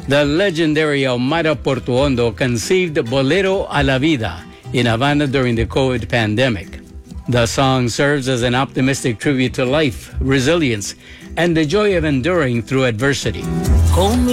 The legendary Omar Portuondo conceived Bolero a la Vida in Havana during the COVID pandemic. The song serves as an optimistic tribute to life, resilience, and the joy of enduring through adversity.